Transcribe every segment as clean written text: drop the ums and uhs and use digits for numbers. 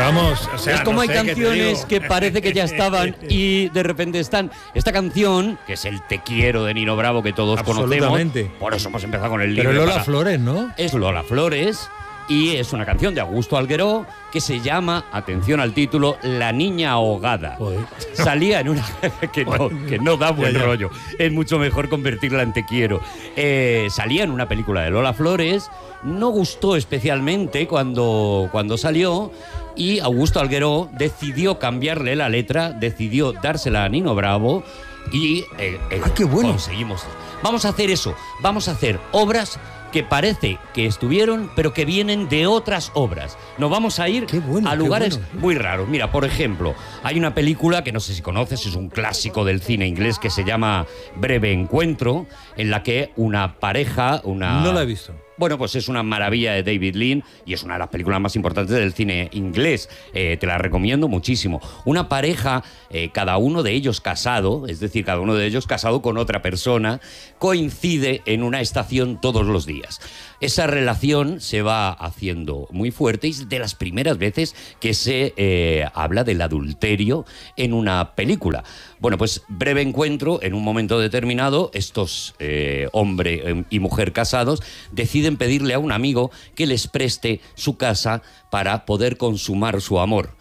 vamos, o sea, es como no hay sé qué te canciones digo. que parece que ya estaban y de repente están. Esta canción, que es el Te quiero de Nino Bravo, que todos conocemos, Absolutamente. por eso hemos empezado con el Pero libro. Lola Flores, ¿no? Es Lola Flores y es una canción de Augusto Algueró que se llama, atención al título, La niña ahogada. Joder. Salía en una... que no da buen Ya. rollo. Es mucho mejor convertirla en Te quiero. Salía en una película de Lola Flores, no gustó especialmente cuando salió y Augusto Algueró decidió cambiarle la letra, decidió dársela a Nino Bravo y qué bueno. conseguimos. Vamos a hacer eso, vamos a hacer obras que parece que estuvieron, pero que vienen de otras obras. Nos vamos a ir a lugares muy raros. Mira, por ejemplo, hay una película que no sé si conoces, es un clásico del cine inglés que se llama Breve Encuentro, en la que una pareja, No la he visto. Bueno, pues es una maravilla de David Lean y es una de las películas más importantes del cine inglés. Te la recomiendo muchísimo. Una pareja, cada uno de ellos casado, es decir, cada uno de ellos casado con otra persona, coincide en una estación todos los días. Esa relación se va haciendo muy fuerte y es de las primeras veces que se habla del adulterio en una película. Bueno, pues Breve Encuentro, en un momento determinado, estos hombre y mujer casados deciden pedirle a un amigo que les preste su casa para poder consumar su amor.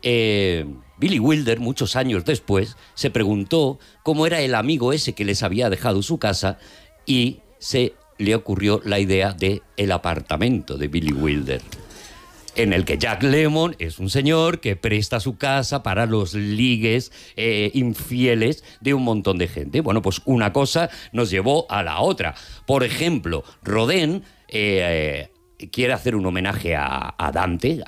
Billy Wilder, muchos años después, se preguntó cómo era el amigo ese que les había dejado su casa y se le ocurrió la idea de el apartamento de Billy Wilder, en el que Jack Lemmon es un señor que presta su casa para los ligues infieles de un montón de gente. Bueno, pues una cosa nos llevó a la otra. Por ejemplo, Rodin quiere hacer un homenaje a Dante,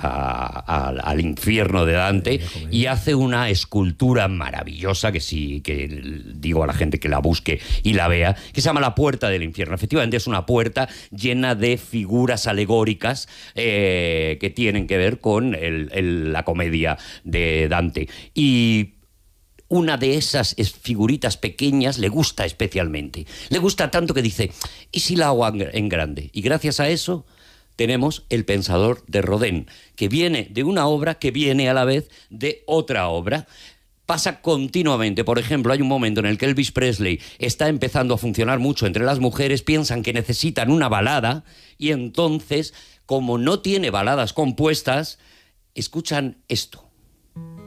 al infierno de Dante, y hace una escultura maravillosa que digo a la gente que la busque y la vea, que se llama La Puerta del Infierno. Efectivamente es una puerta llena de figuras alegóricas que tienen que ver con la comedia de Dante. Y una de esas figuritas pequeñas le gusta especialmente. Le gusta tanto que dice, ¿y si la hago en grande? Y gracias a eso tenemos El Pensador de Rodin, que viene de una obra que viene a la vez de otra obra. Pasa continuamente. Por ejemplo, hay un momento en el que Elvis Presley está empezando a funcionar mucho entre las mujeres, piensan que necesitan una balada y entonces, como no tiene baladas compuestas, escuchan esto.